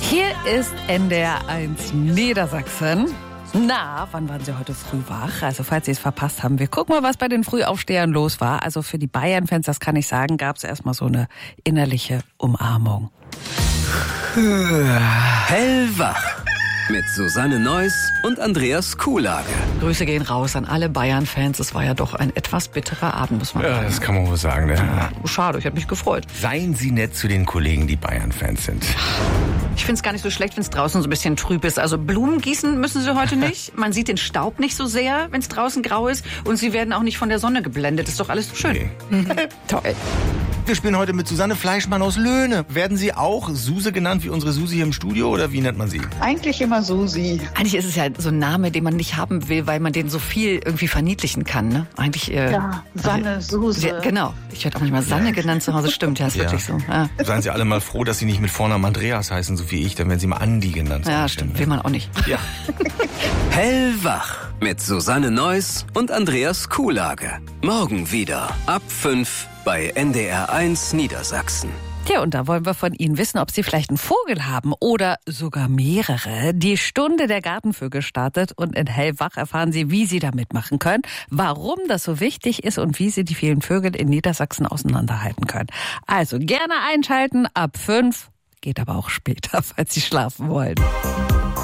Hier ist NDR 1 Niedersachsen. Na, wann waren Sie heute früh wach? Also falls Sie es verpasst haben, wir gucken mal, was bei den Frühaufstehern los war. Also für die Bayern-Fans, das kann ich sagen, gab es erstmal so eine innerliche Umarmung. Hellwach mit Susanne Neuss und Andreas Kuhlage. Grüße gehen raus an alle Bayern-Fans. Es war ja doch ein etwas bitterer Abend, muss man sagen. Ja, das kann man wohl sagen. Ne? Schade, ich habe mich gefreut. Seien Sie nett zu den Kollegen, die Bayern-Fans sind. Ich finde es gar nicht so schlecht, wenn es draußen so ein bisschen trüb ist. Also Blumen gießen müssen Sie heute nicht. Man sieht den Staub nicht so sehr, wenn es draußen grau ist. Und Sie werden auch nicht von der Sonne geblendet. Ist doch alles so schön. Nee. Toll. Wir spielen heute mit Susanne Fleischmann aus Löhne. Werden Sie auch Suse genannt wie unsere Susi hier im Studio oder wie nennt man sie? Eigentlich immer Susi. Eigentlich ist es ja so ein Name, den man nicht haben will, weil man den so viel irgendwie verniedlichen kann. Ne? Eigentlich. Ja, Sanne, Suse. Ja, genau. Ich werde auch manchmal Sanne genannt zu Hause. Stimmt, ja, ist wirklich so. Ja. Seien Sie alle mal froh, dass Sie nicht mit Vornamen Andreas heißen, so wie ich. Dann werden Sie mal Andi genannt. Ja, stimmt. Will man auch nicht. Ja. Hellwach mit Susanne Neuss und Andreas Kuhlage. Morgen wieder ab 5 bei NDR 1 Niedersachsen. Tja, und da wollen wir von Ihnen wissen, ob Sie vielleicht einen Vogel haben oder sogar mehrere. Die Stunde der Gartenvögel startet und in Hellwach erfahren Sie, wie Sie da mitmachen können, warum das so wichtig ist und wie Sie die vielen Vögel in Niedersachsen auseinanderhalten können. Also gerne einschalten ab 5, geht aber auch später, falls Sie schlafen wollen.